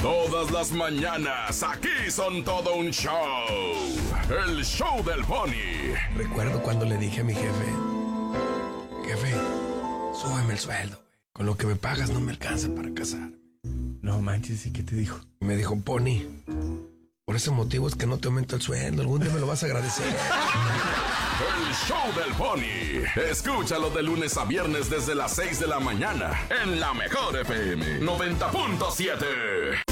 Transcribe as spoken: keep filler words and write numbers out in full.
Todas las mañanas, aquí son todo un show. El show del Pony. Recuerdo cuando le dije a mi jefe: jefe, súbeme el sueldo. Con lo que me pagas no me alcanza para casarme. No manches, ¿y qué te dijo? Y me dijo: Pony, por ese motivo es que no te aumento el sueldo. Algún día me lo vas a agradecer. El show del Pony. Escúchalo de lunes a viernes desde las seis de la mañana en la mejor F M noventa punto siete.